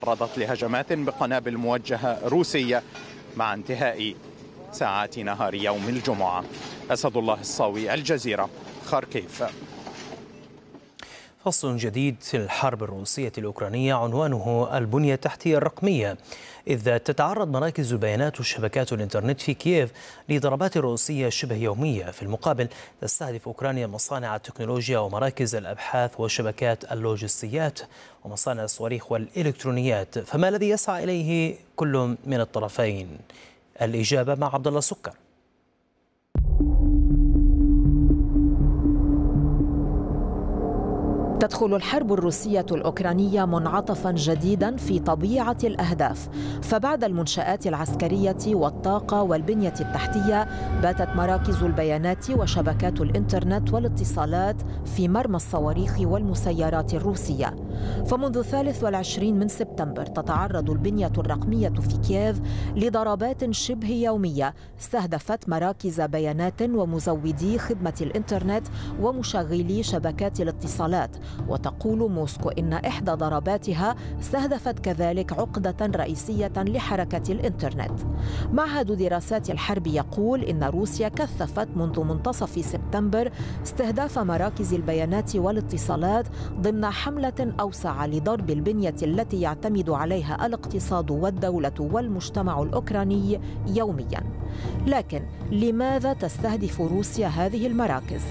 تعرضت لهجمات بقنابل موجهة روسية مع انتهاء ساعات نهار يوم الجمعة. أسد الله الصاوي، الجزيرة، خاركيف. فصل جديد في الحرب الروسية الأوكرانية عنوانه البنية التحتية الرقمية، إذ تتعرض مراكز البيانات وشبكات الإنترنت في كييف لضربات روسية شبه يومية. في المقابل تستهدف أوكرانيا مصانع التكنولوجيا ومراكز الأبحاث وشبكات اللوجستيات ومصانع الصواريخ والإلكترونيات. فما الذي يسعى إليه كل من الطرفين؟ الإجابة مع عبد الله السكر. تدخل الحرب الروسية الأوكرانية منعطفا جديدا في طبيعة الأهداف، فبعد المنشآت العسكرية والطاقة والبنية التحتية باتت مراكز البيانات وشبكات الإنترنت والاتصالات في مرمى الصواريخ والمسيرات الروسية. فمنذ 23 من سبتمبر تتعرض البنية الرقمية في كييف لضربات شبه يومية استهدفت مراكز بيانات ومزودي خدمة الإنترنت ومشغلي شبكات الاتصالات. وتقول موسكو إن إحدى ضرباتها استهدفت كذلك عقدة رئيسية لحركة الإنترنت. معهد دراسات الحرب يقول إن روسيا كثفت منذ منتصف سبتمبر استهداف مراكز البيانات والاتصالات ضمن حملة أوسع لضرب البنية التي يعتمد عليها الاقتصاد والدولة والمجتمع الأوكراني يوميا. لكن لماذا تستهدف روسيا هذه المراكز؟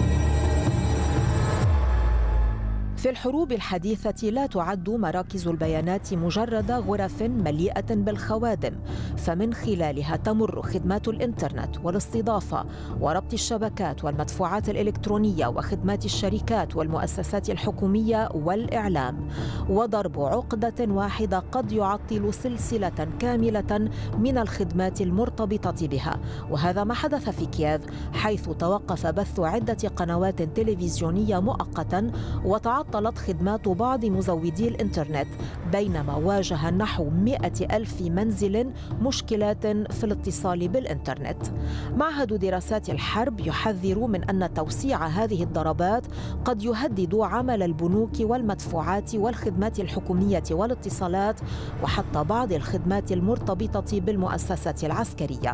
في الحروب الحديثة لا تعد مراكز البيانات مجرد غرف مليئة بالخوادم، فمن خلالها تمر خدمات الإنترنت والاستضافة وربط الشبكات والمدفوعات الإلكترونية وخدمات الشركات والمؤسسات الحكومية والإعلام. وضرب عقدة واحدة قد يعطل سلسلة كاملة من الخدمات المرتبطة بها، وهذا ما حدث في كييف، حيث توقف بث عدة قنوات تلفزيونية مؤقتا وتعطلت خدمات بعض مزودي الإنترنت، بينما واجه نحو 100,000 منزل مشكلات في الاتصال بالإنترنت. معهد دراسات الحرب يحذر من أن توسيع هذه الضربات قد يهدد عمل البنوك والمدفوعات والخدمات الحكومية والاتصالات وحتى بعض الخدمات المرتبطة بالمؤسسات العسكرية.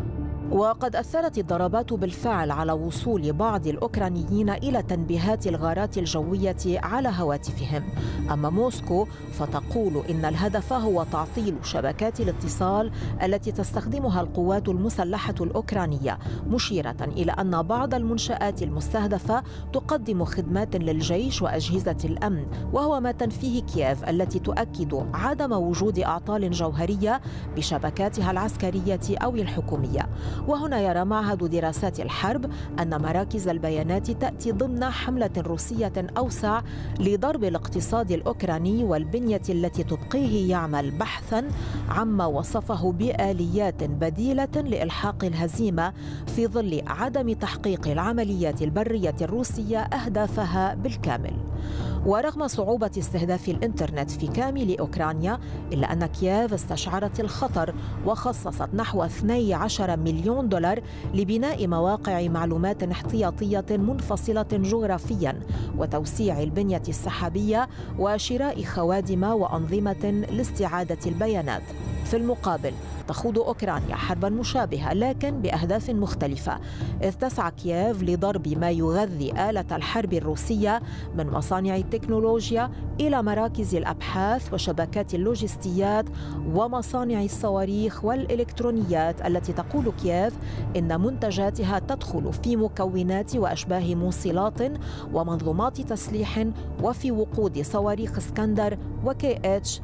وقد أثرت الضربات بالفعل على وصول بعض الأوكرانيين إلى تنبيهات الغارات الجوية على هواتفهم. أما موسكو فتقول إن الهدف هو تعطيل شبكات الاتصال التي تستخدمها القوات المسلحة الأوكرانية، مشيرة إلى أن بعض المنشآت المستهدفة تقدم خدمات للجيش وأجهزة الأمن، وهو ما تنفيه كييف التي تؤكد عدم وجود أعطال جوهرية بشبكاتها العسكرية أو الحكومية. وهنا يرى معهد دراسات الحرب أن مراكز البيانات تأتي ضمن حملة روسية أوسع لضرب الاقتصاد الأوكراني والبنية التي تبقيه يعمل بحثاً عما وصفه بآليات بديلة لإلحاق الهزيمة في ظل عدم تحقيق العمليات البرية الروسية أهدافها بالكامل. ورغم صعوبة استهداف الإنترنت في كامل أوكرانيا، إلا أن كييف استشعرت الخطر وخصصت نحو 12 مليون دولار لبناء مواقع معلومات احتياطية منفصلة جغرافياً وتوسيع البنية السحابية وشراء خوادم وأنظمة لاستعادة البيانات. في المقابل تخوض أوكرانيا حربا مشابهة لكن بأهداف مختلفة، إذ تسعى كييف لضرب ما يغذي آلة الحرب الروسية من مصانع التكنولوجيا إلى مراكز الأبحاث وشبكات اللوجستيات ومصانع الصواريخ والإلكترونيات التي تقول كييف إن منتجاتها تدخل في مكونات وأشباه موصلات ومنظومات تسليح وفي وقود صواريخ اسكندر وKH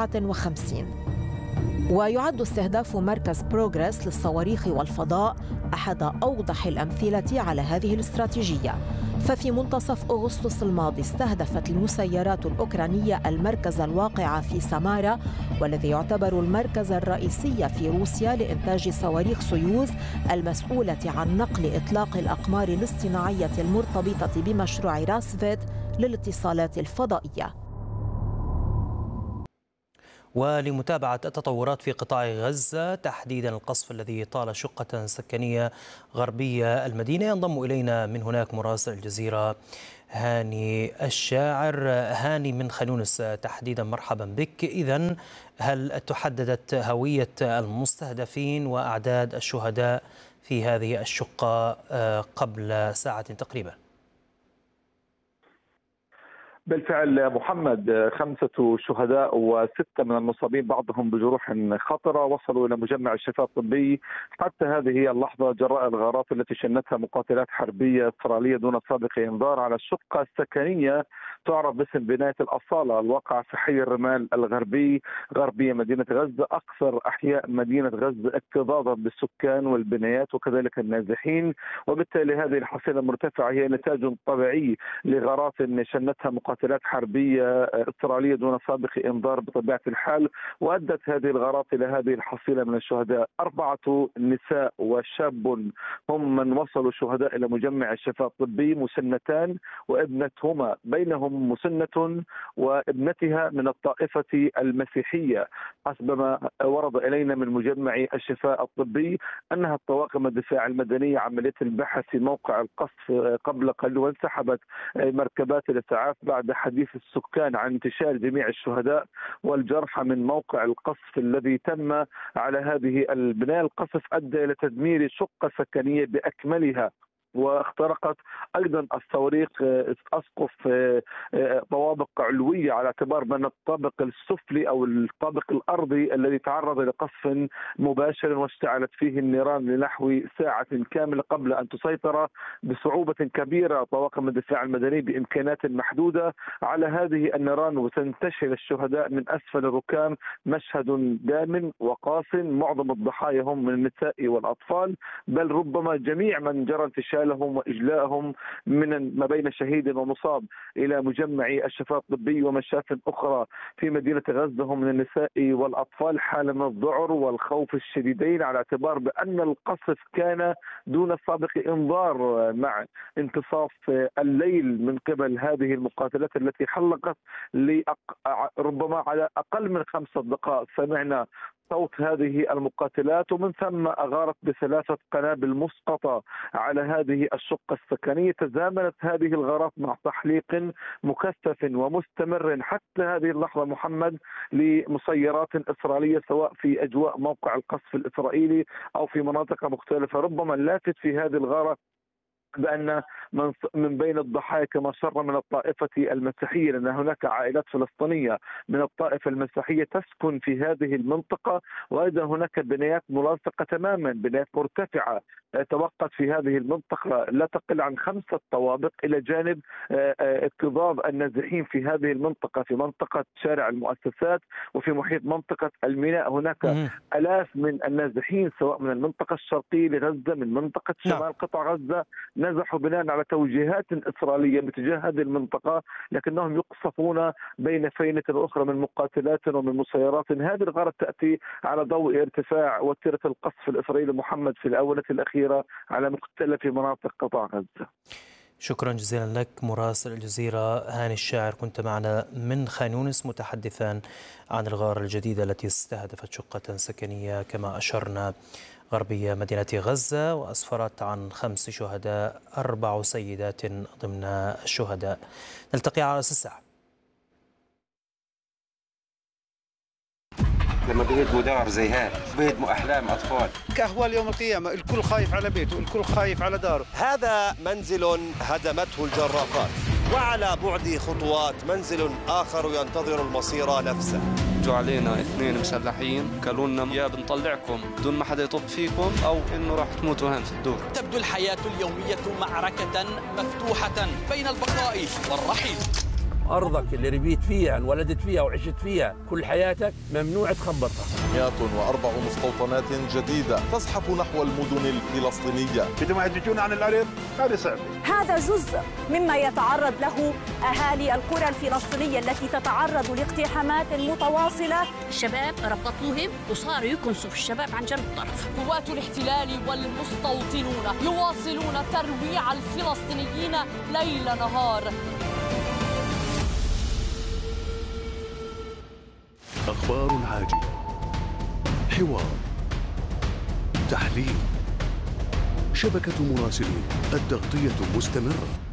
59. ويعد استهداف مركز بروغرس للصواريخ والفضاء أحد أوضح الأمثلة على هذه الاستراتيجية. ففي منتصف أغسطس الماضي استهدفت المسيرات الأوكرانية المركز الواقع في سامارا، والذي يعتبر المركز الرئيسي في روسيا لإنتاج صواريخ سويوز المسؤولة عن نقل إطلاق الأقمار الاصطناعية المرتبطة بمشروع راسفيت للاتصالات الفضائية. ولمتابعة التطورات في قطاع غزة تحديدا القصف الذي طال شقة سكنية غربية المدينة، ينضم إلينا من هناك مراسل الجزيرة هاني الشاعر. هاني من خان يونس تحديدا، مرحبا بك. إذن هل تحددت هوية المستهدفين وأعداد الشهداء في هذه الشقة قبل ساعة تقريبا؟ بالفعل محمد، 5 شهداء و6 من المصابين بعضهم بجروح خطرة وصلوا إلى مجمع الشفاء الطبي حتى هذه اللحظة جراء الغارات التي شنتها مقاتلات حربية إسرائيلية دون سابق إنذار على الشقة السكنية تعرف باسم بناية الأصالة الواقعة في حي الرمال الغربي غربية مدينة غزة، أكثر أحياء مدينة غزة اكتظاظا بالسكان والبنايات وكذلك النازحين. وبالتالي هذه الحصيلة المرتفعة هي نتاج طبيعي لغارات شنتها مقاتلات حربية إسرائيلية دون سابق إنذار بطبيعة الحال، وأدت هذه الغارات إلى هذه الحصيلة من الشهداء. 4 نساء وشاب هم من وصلوا شهداء إلى مجمع الشفاء الطبي، مسنتان وابنتهما، بينهم مسنة وابنتها من الطائفة المسيحية. حسب ما ورد إلينا من مجمع الشفاء الطبي أنها الطواقم الدفاع المدنية عملية البحث في موقع القصف قبل قليل، وانسحبت مركبات الإسعاف بعد حديث السكان عن انتشال جميع الشهداء والجرحى من موقع القصف الذي تم على هذه البناية. القصف أدى إلى تدمير شقة سكنية بأكملها، واخترقت ايضا الصواريخ اسقف طوابق علويه، على اعتبار من الطابق السفلي او الطابق الارضي الذي تعرض لقصف مباشر واشتعلت فيه النيران لنحو ساعه كامله قبل ان تسيطر بصعوبه كبيره طواقم الدفاع المدني بامكانات محدوده على هذه النيران وتنتشل الشهداء من اسفل الركام. مشهد دام وقاس، معظم الضحايا هم من النساء والاطفال، بل ربما جميع من جرى انتشال لهم وإجلاءهم من ما بين شهيد ومصاب إلى مجمع الشفاء الطبي ومشاف أخرى في مدينة غزة هم من النساء والأطفال، حالة من الذعر والخوف الشديدين على اعتبار بأن القصف كان دون سابق إنذار مع انتصاف الليل من قبل هذه المقاتلات التي حلقت ربما على أقل من 5 دقائق. سمعنا صوت هذه المقاتلات ومن ثم أغارت ب3 قنابل مسقطة على هذه الشقة السكنية. تزامنت هذه الغارات مع تحليق مكثف ومستمر حتى هذه اللحظة محمد لمسيرات إسرائيلية سواء في أجواء موقع القصف الإسرائيلي أو في مناطق مختلفة. ربما اللافت في هذه الغارة بأن من بين الضحايا كما شر من الطائفة المسيحية، لأن هناك عائلات فلسطينية من الطائفة المسيحية تسكن في هذه المنطقة، وأيضا هناك بنايات ملاصقة تماما، بنايات مرتفعة توقعت في هذه المنطقة لا تقل عن 5 طوابق، إلى جانب اكتظاظ النازحين في هذه المنطقة، في منطقة شارع المؤسسات وفي محيط منطقة الميناء. هناك آلاف من النازحين سواء من المنطقة الشرقية لغزة، من منطقة شمال قطاع غزة، نزحوا بناء على توجيهات إسرائيلية باتجاه هذه المنطقة، لكنهم يقصفون بين فينة أخرى من مقاتلات ومن مسيرات. هذه الغارة تأتي على ضوء ارتفاع وتيرة القصف الإسرائيلي محمد في الآونة الأخيرة على مختلف مناطق قطاع غزة. شكرا جزيلا لك مراسل الجزيرة هاني الشاعر، كنت معنا من خان يونس متحدثا عن الغارة الجديدة التي استهدفت شقة سكنية كما أشرنا غربية مدينة غزة، وأسفرت عن 5 شهداء 4 سيدات ضمن الشهداء. نلتقي على الساعة. لما بيهدموا دار زي هاد بيهدموا أحلام أطفال. كأهوال يوم القيامة، الكل خايف على بيته، الكل خايف على داره. هذا منزل هدمته الجرافات، وعلى بعد خطوات منزل آخر ينتظر المصير نفسه. جو علينا 2 مسلحين قالوا لنا يا بنطلعكم بدون ما حدا يطب فيكم أو إنه راح تموتوا هان في الدور. تبدو الحياة اليومية معركة مفتوحة بين البقاء والرحيل. أرضك اللي ربيت فيها انولدت فيها وعشت فيها كل حياتك ممنوع تخبطها. 104 مستوطنات جديدة تزحف نحو المدن الفلسطينية. بدهم يهججون عن الأرض، هذا صعب. هذا جزء مما يتعرض له أهالي القرى الفلسطينية التي تتعرض لاقتحامات متواصلة. الشباب ربطوهم وصاروا يكنسوا في الشباب عن جنب الطرف. قوات الاحتلال والمستوطنون يواصلون ترويع الفلسطينيين ليل نهار. أخبار عاجلة، حوار، تحليل، شبكة مراسلين، التغطية مستمرة.